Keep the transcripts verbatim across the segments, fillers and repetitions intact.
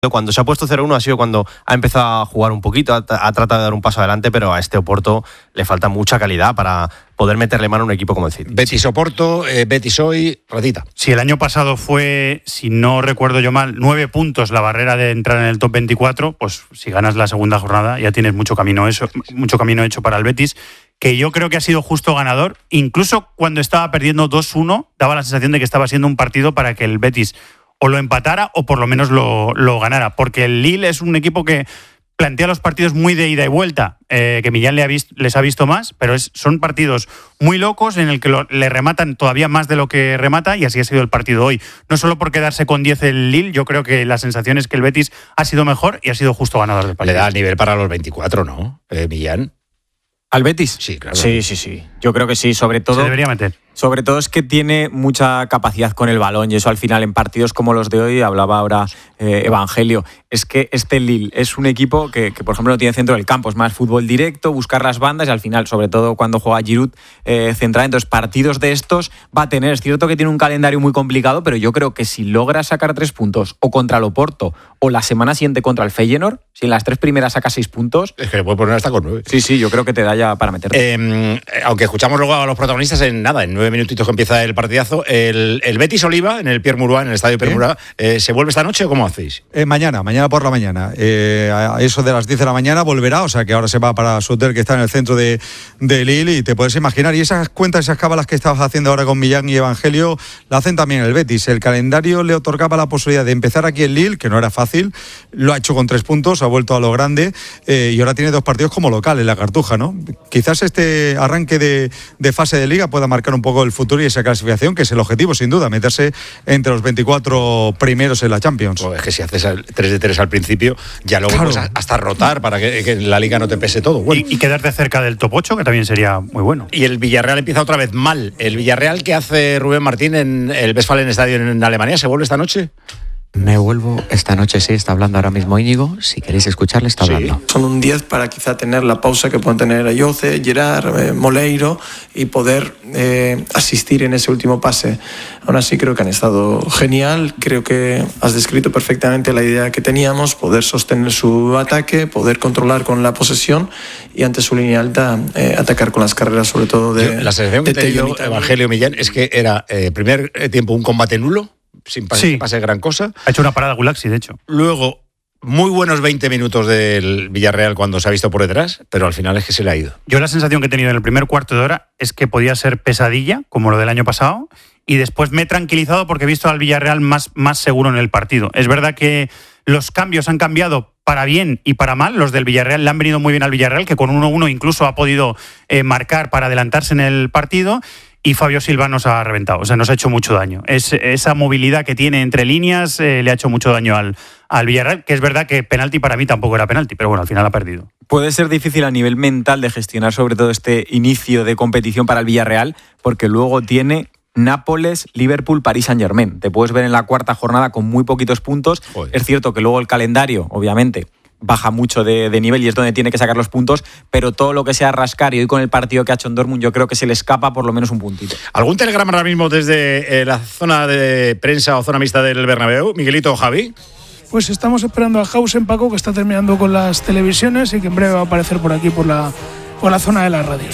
Cuando se ha puesto cero uno ha sido cuando ha empezado a jugar un poquito, ha, ha tratado de dar un paso adelante, pero a este Oporto le falta mucha calidad para poder meterle mano a un equipo como el City. Betis Oporto, eh, Betis hoy, ratita. Sí, el año pasado fue, si no recuerdo yo mal, nueve puntos la barrera de entrar en el top veinticuatro, pues si ganas la segunda jornada ya tienes mucho camino, eso, mucho camino hecho para el Betis, que yo creo que ha sido justo ganador. Incluso cuando estaba perdiendo dos uno, daba la sensación de que estaba siendo un partido para que el Betis o lo empatara o por lo menos lo, lo ganara, porque el Lille es un equipo que plantea los partidos muy de ida y vuelta, eh, que Millán le ha visto, les ha visto más, pero es, son partidos muy locos en el que lo, le rematan todavía más de lo que remata, y así ha sido el partido hoy. No solo por quedarse con diez el Lille, yo creo que la sensación es que el Betis ha sido mejor y ha sido justo ganador del partido. Le da el nivel para los veinticuatro, ¿no, eh, Millán? ¿Al Betis? Sí, claro. Sí, sí, sí. Yo creo que sí, sobre todo... Se debería meter. Sobre todo es que tiene mucha capacidad con el balón, y eso al final en partidos como los de hoy, hablaba ahora eh, Evangelio, es que este Lille es un equipo que, que por ejemplo no tiene centro del campo, es más fútbol directo, buscar las bandas, y al final, sobre todo cuando juega Giroud eh, central, entonces partidos de estos va a tener. Es cierto que tiene un calendario muy complicado, pero yo creo que si logra sacar tres puntos o contra el Oporto o la semana siguiente contra el Feyenoord, si en las tres primeras saca seis puntos... Es que le puede poner hasta con nueve. Sí, sí, yo creo que te da ya para meterte. Eh, aunque escuchamos luego a los protagonistas en nada, en nueve minutitos que empieza el partidazo, el, el Betis Oliva en el Pierre Mauroy, en el estadio Pierre Mauroy, eh, ¿se vuelve esta noche o cómo hacéis? Eh, mañana, mañana por la mañana. Eh, a eso de las diez de la mañana volverá, o sea que ahora se va para su hotel que está en el centro de, de Lille, y te puedes imaginar. Y esas cuentas, esas cábalas que estabas haciendo ahora con Millán y Evangelio, la hacen también el Betis. El calendario le otorgaba la posibilidad de empezar aquí en Lille, que no era fácil, lo ha hecho con tres puntos, ha vuelto a lo grande, eh, y ahora tiene dos partidos como local en la Cartuja, ¿no? Quizás este arranque de, de fase de Liga pueda marcar un poco el futuro y esa clasificación, que es el objetivo, sin duda, meterse entre los veinticuatro primeros en la Champions. Pues es que si haces tres de tres al principio, ya luego claro. Pues hasta rotar para que, que la Liga no te pese todo. Bueno. Y, y quedarte cerca del top ocho, que también sería muy bueno. Y el Villarreal empieza otra vez mal. ¿El Villarreal que hace Rubén Martín en el Westfalen Stadion en Alemania se vuelve esta noche? Me vuelvo esta noche, sí, está hablando ahora mismo Íñigo, si queréis escucharle está hablando. Sí. Son un diez para quizá tener la pausa que pueden tener Ayoce, Gerard, eh, Moleiro, y poder eh, asistir en ese último pase. Aún así creo que han estado genial, creo que has descrito perfectamente la idea que teníamos, poder sostener su ataque, poder controlar con la posesión y ante su línea alta eh, atacar con las carreras, sobre todo de... Yo, la sensación que te dio Evangelio Millán es que era eh, primer tiempo un combate nulo, sin pase, sí. pase gran cosa. Ha hecho una parada Gulaxi, de hecho. Luego, muy buenos veinte minutos del Villarreal cuando se ha visto por detrás, pero al final es que se le ha ido. Yo la sensación que he tenido en el primer cuarto de hora es que podía ser pesadilla, como lo del año pasado, y después me he tranquilizado porque he visto al Villarreal más, más seguro en el partido. Es verdad que los cambios han cambiado para bien y para mal. Los del Villarreal le han venido muy bien al Villarreal, que con uno uno incluso ha podido eh, marcar para adelantarse en el partido. Y Fabio Silva nos ha reventado, o sea, nos ha hecho mucho daño. Es, esa movilidad que tiene entre líneas eh, le ha hecho mucho daño al, al Villarreal, que es verdad que penalti para mí tampoco era penalti, pero bueno, al final ha perdido. Puede ser difícil a nivel mental de gestionar sobre todo este inicio de competición para el Villarreal, porque luego tiene Nápoles, Liverpool, París Saint-Germain. Te puedes ver en la cuarta jornada con muy poquitos puntos. Joder. Es cierto que luego el calendario, obviamente, baja mucho de, de nivel y es donde tiene que sacar los puntos, pero todo lo que sea rascar, y hoy con el partido que ha hecho en Dortmund yo creo que se le escapa por lo menos un puntito. ¿Algún telegrama ahora mismo desde eh, la zona de prensa o zona mixta del Bernabéu? Miguelito o Javi. Pues estamos esperando a Hausen, Paco, que está terminando con las televisiones y que en breve va a aparecer por aquí, por la, por la zona de las radios.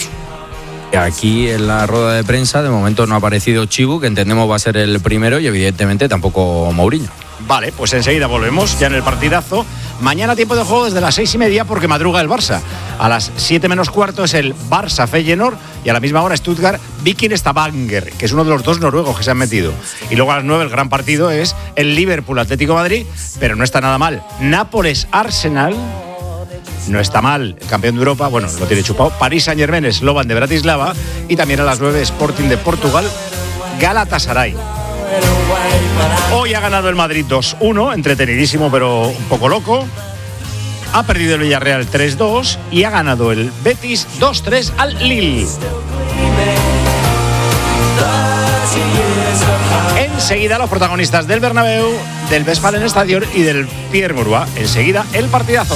Aquí en la rueda de prensa de momento no ha aparecido Chibu, que entendemos va a ser el primero, y evidentemente tampoco Mourinho. Vale, pues enseguida volvemos ya en el partidazo. Mañana tiempo de juego desde las seis y media porque madruga el Barça. A las siete menos cuarto es el Barça Feyenoord y a la misma hora Stuttgart Viking Stavanger, que es uno de los dos noruegos que se han metido. Y luego a las nueve el gran partido es el Liverpool Atlético de Madrid, pero no está nada mal. Nápoles Arsenal. No está mal, el campeón de Europa, bueno, lo tiene chupado. París Saint-Germain, Slovan de Bratislava, y también a las nueve Sporting de Portugal, Galatasaray. Hoy ha ganado el Madrid dos uno, entretenidísimo pero un poco loco. Ha perdido el Villarreal tres dos y ha ganado el Betis dos tres al Lille. Enseguida los protagonistas del Bernabéu, del Westfalen Stadion y del Pierre Mauroy. Enseguida el partidazo.